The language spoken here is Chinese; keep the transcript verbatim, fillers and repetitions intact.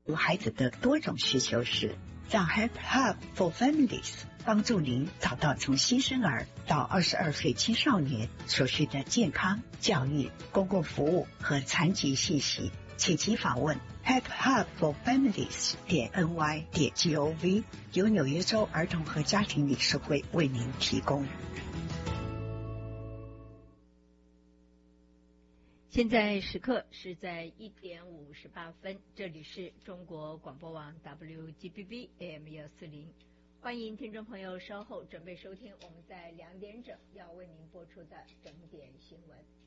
孩子的多种需求时，让 Help Hub for Families 帮助您找到从新生儿到二十二岁青少年所需的健康、教育、公共服务和残疾信息。请即访问 help hub for families 点 n y 点 g o v， 由纽约州儿童和家庭理事会为您提供。 现在时刻是在一点五十八分，这里是中国广播网 W G B B A M 一四零，欢迎听众朋友稍后准备收听我们在两点整要为您播出的整点新闻。